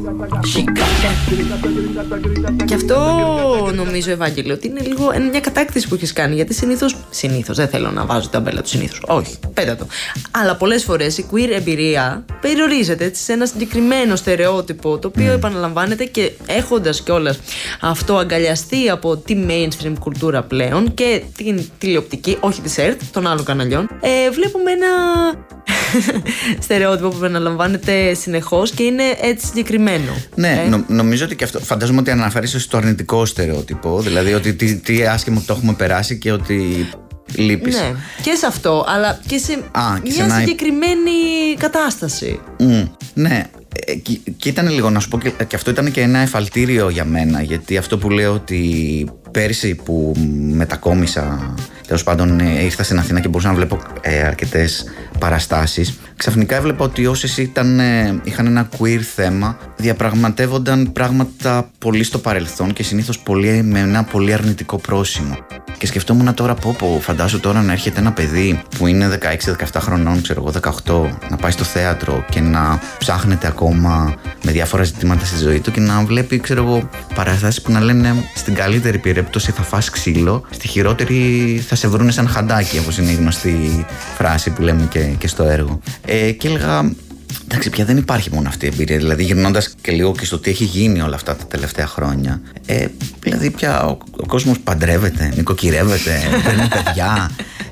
Και αυτό νομίζω, Ευάγγελε, ότι είναι λίγο μια κατάκτηση που έχεις κάνει. Γιατί συνήθως δεν θέλω να βάζω τα μπέλα του συνήθως. Όχι, πέτα το. Αλλά πολλές φορές η queer εμπειρία περιορίζεται έτσι, σε ένα συγκεκριμένο στερεότυπο, το οποίο επαναλαμβάνεται, και έχοντας κιόλας αυτό αγκαλιαστεί από τη mainstream κουλτούρα πλέον και την τηλεοπτική, όχι της ΕΡΤ, των άλλων καναλιών, βλέπουμε ένα στερεότυπο που επαναλαμβάνεται συνεχώς και είναι έτσι συγκεκριμένο. Ναι, νομίζω ότι και αυτό. Φαντάζομαι ότι αναφέρεσαι στο αρνητικό στερεότυπο. Δηλαδή ότι τι άσχημο το έχουμε περάσει και ότι λείπεις. Ναι, και σε αυτό, αλλά και σε μια συγκεκριμένη κατάσταση. Ναι. Και ήταν λίγο να σου πω, και αυτό ήταν και ένα εφαλτήριο για μένα, γιατί αυτό που λέω ότι πέρσι που μετακόμισα, τέλος πάντων ήρθα στην Αθήνα και μπορούσα να βλέπω αρκετές παραστάσεις, ξαφνικά έβλεπα ότι όσες είχαν ένα queer θέμα διαπραγματεύονταν πράγματα πολύ στο παρελθόν και συνήθως με ένα πολύ αρνητικό πρόσημο. Και σκεφτόμουν τώρα φαντάσου τώρα να έρχεται ένα παιδί που είναι 16-17 χρονών, ξέρω εγώ 18, να πάει στο θέατρο και να ψάχνεται ακόμα με διάφορα ζητήματα στη ζωή του και να βλέπει, ξέρω εγώ, παραστάσεις που να λένε στην καλύτερη περίπτωση θα φας ξύλο, στη χειρότερη θα σε βρούνε σαν χαντάκι, όπως είναι η γνωστή φράση που λέμε και στο έργο. Και έλεγα, εντάξει, πια δεν υπάρχει μόνο αυτή η εμπειρία. Δηλαδή, γυρνώντας και λίγο και στο τι έχει γίνει όλα αυτά τα τελευταία χρόνια, δηλαδή πια ο κόσμος παντρεύεται, νοικοκυρεύεται, παίρνει παιδιά.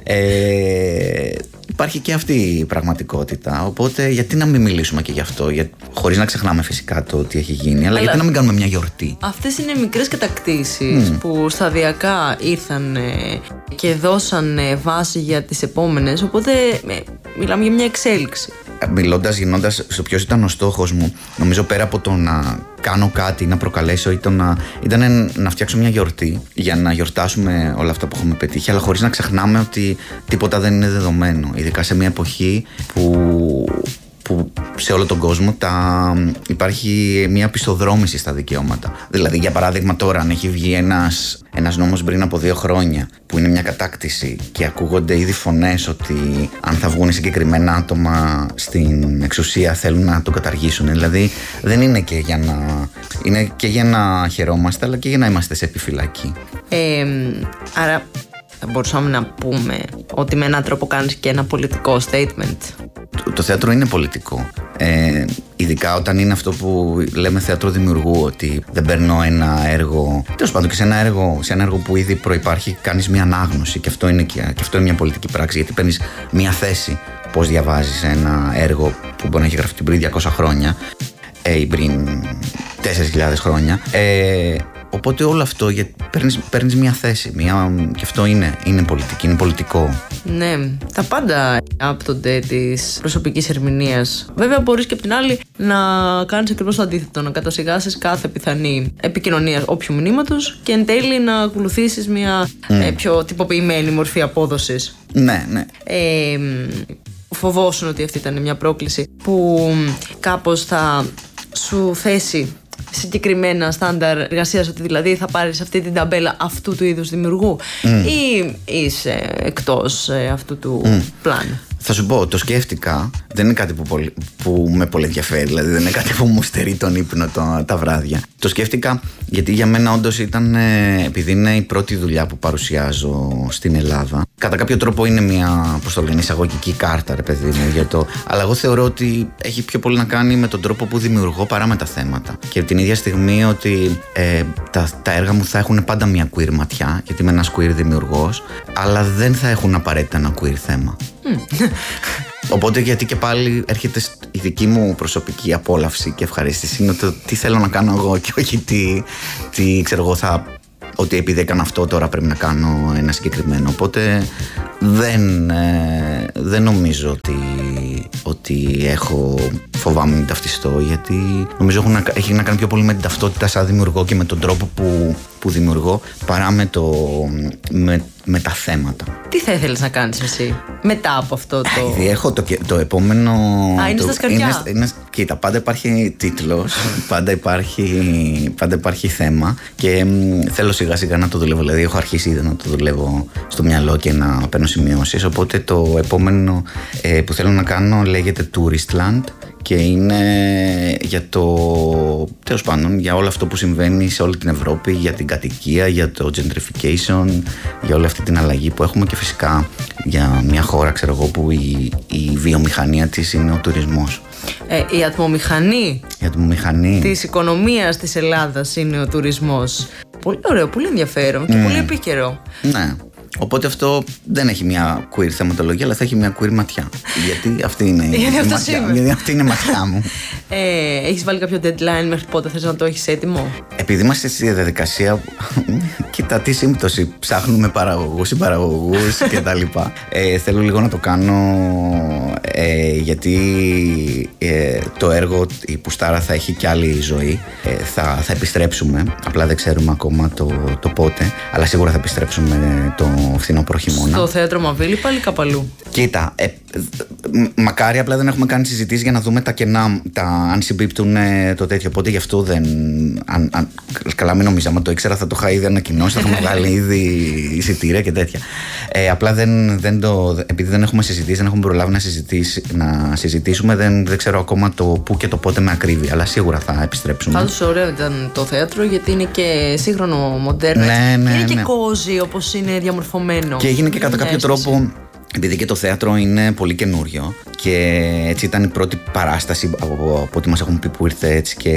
Υπάρχει και αυτή η πραγματικότητα. Οπότε, γιατί να μην μιλήσουμε και γι' αυτό, χωρίς να ξεχνάμε φυσικά το τι έχει γίνει, αλλά γιατί να μην κάνουμε μια γιορτή. Αυτές είναι μικρές κατακτήσεις που σταδιακά ήρθαν και δώσαν βάση για τις επόμενες. Οπότε, μιλάμε για μια εξέλιξη. Γυρνώντας στο ποιος ήταν ο στόχος μου, νομίζω πέρα από το να κάνω κάτι, να προκαλέσω ή ήταν να φτιάξω μια γιορτή για να γιορτάσουμε όλα αυτά που έχουμε πετύχει, αλλά χωρίς να ξεχνάμε ότι τίποτα δεν είναι δεδομένο, ειδικά σε μια εποχή που σε όλο τον κόσμο υπάρχει μια πιστοδρόμηση στα δικαιώματα. Δηλαδή, για παράδειγμα, τώρα αν έχει βγει ένας νόμος πριν από 2 χρόνια που είναι μια κατάκτηση και ακούγονται ήδη φωνές ότι αν θα βγουν συγκεκριμένα άτομα στην εξουσία θέλουν να το καταργήσουν. Δηλαδή, δεν είναι είναι και για να χαιρόμαστε, αλλά και για να είμαστε σε επιφυλακή. Άρα θα μπορούσαμε να πούμε ότι με έναν τρόπο κάνεις και ένα πολιτικό statement. Το θέατρο είναι πολιτικό. Ειδικά όταν είναι αυτό που λέμε θέατρο δημιουργού, ότι δεν παίρνω ένα έργο. Τέλος πάντων, και σε ένα έργο που ήδη προϋπάρχει, κάνεις μια ανάγνωση, και αυτό είναι μια πολιτική πράξη, γιατί παίρνεις μια θέση. Πώς διαβάζεις ένα έργο που μπορεί να έχει γραφτεί πριν 200 χρόνια ή πριν 4.000 χρόνια. Οπότε όλο αυτό, παίρνεις μια θέση, και αυτό είναι πολιτική, είναι πολιτικό. Ναι, τα πάντα άπτονται της προσωπικής ερμηνείας. Βέβαια μπορείς και απ' την άλλη να κάνεις ακριβώς το αντίθετο, να κατασυγάσεις κάθε πιθανή επικοινωνία όποιου μηνύματος και εν τέλει να ακολουθήσεις μια πιο τυποποιημένη μορφή απόδοσης. Ναι, ναι. Φοβόσουν ότι αυτή ήταν μια πρόκληση που κάπως θα σου θέσει συγκεκριμένα στάνταρ εργασίας, ότι δηλαδή θα πάρεις αυτή την ταμπέλα αυτού του είδους δημιουργού ή είσαι εκτός αυτού του πλάνου. Θα σου πω, το σκέφτηκα, δεν είναι κάτι που με πολύ ενδιαφέρει, δηλαδή δεν είναι κάτι που μου στερεί τον ύπνο τα βράδια. Το σκέφτηκα γιατί για μένα όντως ήταν, επειδή είναι η πρώτη δουλειά που παρουσιάζω στην Ελλάδα, κατά κάποιο τρόπο είναι μια, πώς το λένε, εισαγωγική κάρτα, ρε παιδί μου, αλλά εγώ θεωρώ ότι έχει πιο πολύ να κάνει με τον τρόπο που δημιουργώ παρά με τα θέματα. Και την ίδια στιγμή ότι τα έργα μου θα έχουν πάντα μια queer ματιά, γιατί είμαι ένας queer δημιουργός, αλλά δεν θα έχουν απαραίτητα ένα queer θέμα. Οπότε, γιατί και πάλι έρχεται η δική μου προσωπική απόλαυση και ευχαρίστηση, είναι το τι θέλω να κάνω εγώ και όχι τι ξέρω εγώ ότι επειδή έκανα αυτό τώρα πρέπει να κάνω ένα συγκεκριμένο. Οπότε δεν νομίζω ότι φοβάμαι να ταυτιστώ, γιατί νομίζω έχει να κάνει πιο πολύ με την ταυτότητα σαν δημιουργό και με τον τρόπο που δημιουργώ παρά με τα θέματα. Τι θα ήθελες να κάνεις εσύ μετά από αυτό Ήδη έχω το επόμενο. Είναι στα σκαριά. Κοίτα, πάντα υπάρχει τίτλος, πάντα υπάρχει θέμα και θέλω σιγά σιγά να το δουλεύω. Δηλαδή, έχω αρχίσει ήδη να το δουλεύω στο μυαλό και να παίρνω σημειώσεις. Οπότε το επόμενο που θέλω να κάνω λέγεται Touristland και είναι για τέλος πάντων, για όλο αυτό που συμβαίνει σε όλη την Ευρώπη, για την κατοικία, για το gentrification, για όλη αυτή την αλλαγή που έχουμε και φυσικά για μια χώρα, ξέρω εγώ, που η βιομηχανία της είναι ο τουρισμός. Η ατμομηχανή της οικονομίας της Ελλάδας είναι ο τουρισμός. Πολύ ωραίο, πολύ ενδιαφέρον και πολύ επίκαιρο. Ναι. Οπότε αυτό δεν έχει μια queer θεματολογία, αλλά θα έχει μια queer ματιά. Γιατί αυτή είναι η ματιά. Γιατί αυτή είναι η ματιά μου. Έχεις βάλει κάποιο deadline μέχρι πότε θες να το έχεις έτοιμο? Επειδή είμαστε στη διαδικασία. Κοίτα, τι σύμπτωση. Ψάχνουμε παραγωγούς ή παραγωγούς κτλ. Θέλω λίγο να το κάνω γιατί το έργο, η Πουστάρα, θα έχει κι άλλη ζωή. Θα επιστρέψουμε. Απλά δεν ξέρουμε ακόμα το πότε. Αλλά σίγουρα θα επιστρέψουμε το φθινόπωρο χειμώνα. Στο θέατρο Μαβίλη, πάλι κάπου. Κοίτα, μακάρι, απλά δεν έχουμε κάνει συζητήσεις για να δούμε τα κενά, αν συμπίπτουν το τέτοιο. Οπότε γι' αυτό δεν. Καλά, μην νομίζαμε, το ήξερα, θα το είχα ήδη ανακοινώσει, θα είχαμε βγάλει ήδη εισιτήρια και τέτοια. Απλά επειδή δεν έχουμε συζητήσει, δεν έχουμε προλάβει να συζητήσουμε, δεν ξέρω ακόμα το πού και το πότε με ακρίβεια. Αλλά σίγουρα θα επιστρέψουμε. Πάντως ωραίο ήταν το θέατρο, γιατί είναι και σύγχρονο, μοντέρνο. Είναι και κόζι, όπως είναι διαμορφωμένο. Και έγινε και κατά κάποιο τρόπο. Επειδή και το θέατρο είναι πολύ καινούριο και έτσι ήταν η πρώτη παράσταση από ό,τι μας έχουν πει που ήρθε έτσι, και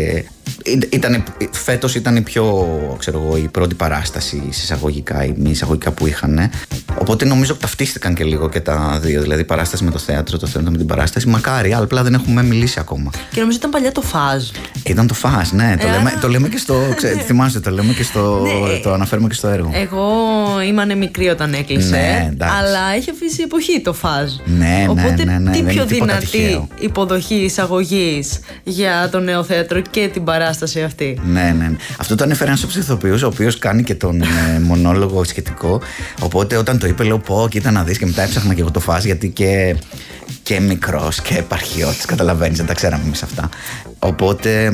φέτος ήταν η πρώτη παράσταση εισαγωγικά ή μη εισαγωγικά που είχαν. Οπότε νομίζω ταυτίστηκαν και λίγο και τα δύο. Δηλαδή η παράσταση με το θέατρο με την παράσταση. Μακάρι, αλλά απλά δεν έχουμε μιλήσει ακόμα. Και νομίζω ήταν παλιά το Φαζ. Ήταν το Φαζ, ναι. Το λέμε και στο. Θυμάστε, το λέμε και στο. Το αναφέρουμε και στο έργο. Εγώ ήμανε μικρή όταν έκλεισε. Ναι, αλλά έχει αφήσει εποχή το Φαζ. Ναι, οπότε τι πιο δυνατή τυχαίο υποδοχή εισαγωγής για το νέο θέατρο και την παράσταση αυτή. Ναι. Αυτό το ανέφερε ένας από τους ηθοποιούς, ο οποίος κάνει και τον μονόλογο σχετικό. Οπότε όταν το είπε, λέω: πω, κοίτα να δεις. Και μετά έψαχνα και εγώ το Φαζ, γιατί και μικρός και επαρχιώτης, καταλαβαίνεις, δεν τα ξέραμε εμείς αυτά. Οπότε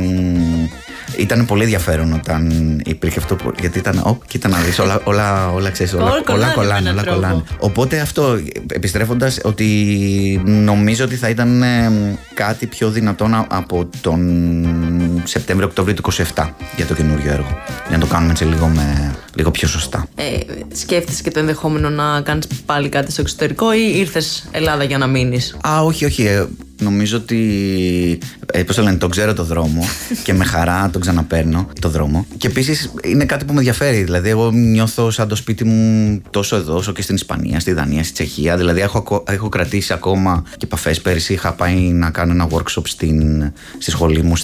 ήταν πολύ ενδιαφέρον όταν υπήρχε αυτό, γιατί ήταν, κοίτα να δεις, όλα ξέρεις, όλα κολλάνε. Οπότε αυτό, επιστρέφοντας, ότι νομίζω ότι θα ήταν κάτι πιο δυνατό από τον Σεπτέμβριο-Οκτώβριο του 27 για το καινούριο έργο. Για να το κάνουμε έτσι λίγο πιο σωστά. Σκέφτεσαι και το ενδεχόμενο να κάνεις πάλι κάτι στο εξωτερικό ή ήρθες Ελλάδα για να μείνεις? Όχι. Νομίζω ότι, πώς το λένε, τον ξέρω το δρόμο και με χαρά τον ξαναπαίρνω το δρόμο. Και επίσης είναι κάτι που με ενδιαφέρει. Δηλαδή, εγώ νιώθω σαν το σπίτι μου τόσο εδώ, όσο και στην Ισπανία, στη Δανία, στη Τσεχία. Δηλαδή, έχω κρατήσει ακόμα και επαφές. Πέρυσι είχα πάει να κάνω ένα workshop στη σχολή μου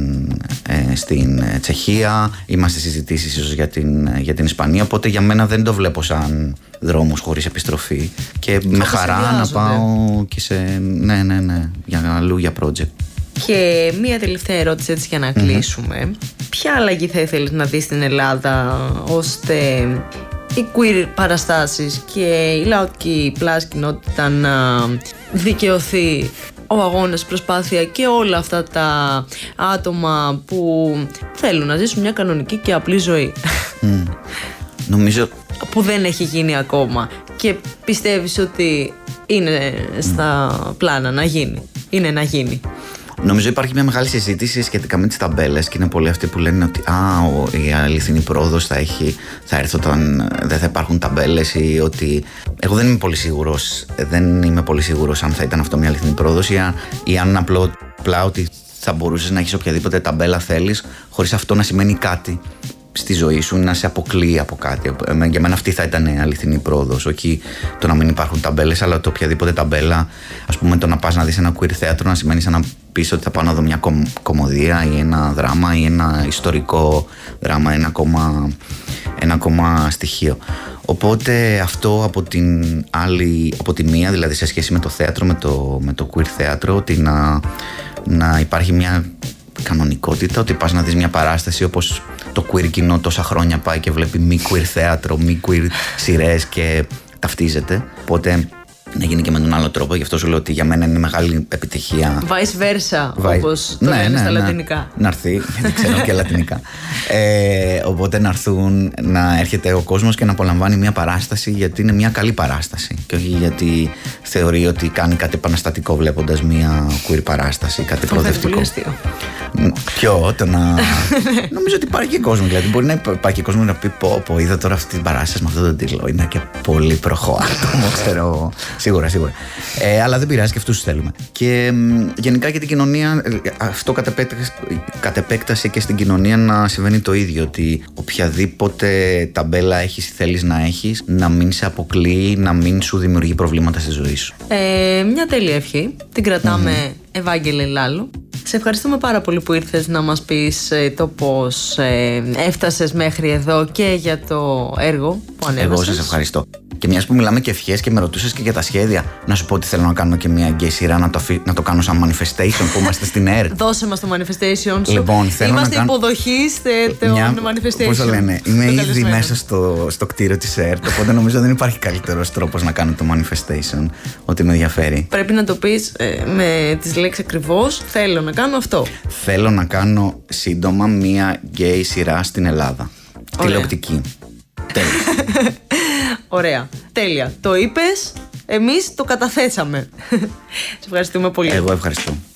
στην Τσεχία. Είμαστε συζητήσεις ίσως για την Ισπανία. Οπότε για μένα δεν το βλέπω σαν δρόμους χωρίς επιστροφή. Και με χαρά να πάω και σε. Ναι. Για αλλού, για project. Και μία τελευταία ερώτηση έτσι για να κλείσουμε. Ποια αλλαγή θα ήθελες να δεις στην Ελλάδα ώστε οι queer παραστάσεις και η λαοτική plus κοινότητα να δικαιωθεί, ο αγώνας, η προσπάθεια και όλα αυτά τα άτομα που θέλουν να ζήσουν μια κανονική και απλή ζωή? Νομίζω που δεν έχει γίνει ακόμα και πιστεύεις ότι είναι στα πλάνα να γίνει? Είναι να γίνει. Νομίζω υπάρχει μια μεγάλη συζήτηση σχετικά με τις ταμπέλες και είναι πολλοί αυτοί που λένε ότι η αληθινή πρόοδος θα έρθει όταν δεν θα υπάρχουν ταμπέλες, ή ότι. Εγώ δεν είμαι πολύ σίγουρος αν θα ήταν αυτό μια αληθινή πρόοδος ή αν απλά ότι θα μπορούσες να έχεις οποιαδήποτε ταμπέλα θέλεις, χωρίς αυτό να σημαίνει κάτι στη ζωή σου, να σε αποκλείει από κάτι. Για μένα αυτή θα ήταν αληθινή πρόοδος. Όχι το να μην υπάρχουν ταμπέλες, αλλά το οποιαδήποτε ταμπέλα, ας πούμε, το να πας να δεις ένα queer θέατρο να σημαίνει σαν να πεις ότι θα πάω να δω μια κομμωδία ή ένα δράμα ή ένα ιστορικό δράμα, ένα ακόμα στοιχείο. Οπότε αυτό από τη μία, δηλαδή σε σχέση με το θέατρο, με το queer θέατρο, ότι να υπάρχει μια κανονικότητα, ότι πας να δεις μια παράσταση όπως το queer κοινό τόσα χρόνια πάει και βλέπει μη queer θέατρο, μη queer σειρές και ταυτίζεται. Οπότε να γίνει και με τον άλλο τρόπο. Γι' αυτό σου λέω ότι για μένα είναι μεγάλη επιτυχία. Vice versa, όπως το λένε στα λατινικά. Να έρθει, δεν ξέρω και λατινικά. Οπότε να έρθουν, να έρχεται ο κόσμος και να απολαμβάνει μια παράσταση γιατί είναι μια καλή παράσταση. Και όχι γιατί θεωρεί ότι κάνει κάτι επαναστατικό βλέποντας μια queer παράσταση, κάτι προοδευτικό. Πολύ αστείο. Ποιο, το να. Νομίζω ότι υπάρχει και κόσμο. Δηλαδή, μπορεί να υπάρχει και κόσμο να πει: Πω, είδα τώρα αυτή την παράσταση με αυτόν τον τίτλο. Είναι και πολύ προχώ άτομο, ξέρω. Σίγουρα. Αλλά δεν πειράζει και αυτού του θέλουμε. Και γενικά για την κοινωνία, αυτό κατ' επέκταση και στην κοινωνία να συμβαίνει το ίδιο. Ότι οποιαδήποτε ταμπέλα έχεις ή θέλεις να έχεις, να μην σε αποκλείει, να μην σου δημιουργεί προβλήματα στη ζωή σου. Μια τέλεια ευχή. Την κρατάμε, Ευάγγελε Λάλου. Σε ευχαριστούμε πάρα πολύ που ήρθες να μας πεις το πώς έφτασες μέχρι εδώ και για το έργο που ανέβασες. Εγώ σας ευχαριστώ. Και μιας που μιλάμε και ευχές και με ρωτούσες και για τα σχέδια, να σου πω ότι θέλω να κάνω και μια γκέι σειρά, να το κάνω σαν manifestation που είμαστε στην ΕΡΤ. Δώσε μας το manifestation σου. Λοιπόν, θέλω είμαστε να κάνω υποδοχή των manifestation. Πώς το λένε, είμαι ήδη μέσα στο κτίριο της ΕΡΤ, οπότε νομίζω δεν υπάρχει καλύτερος τρόπος να κάνω το manifestation, ότι με ενδιαφέρει. Πρέπει να το πεις με τις λέξεις ακριβώς. Θέλω να κάνω αυτό. Θέλω να κάνω σύντομα μια γκέι σειρά στην Ελλάδα. Τηλεοπτική. Τέλεια. Ωραία. Τέλεια. Το είπες, εμείς το καταθέσαμε. Σε ευχαριστούμε πολύ. Εγώ ευχαριστώ.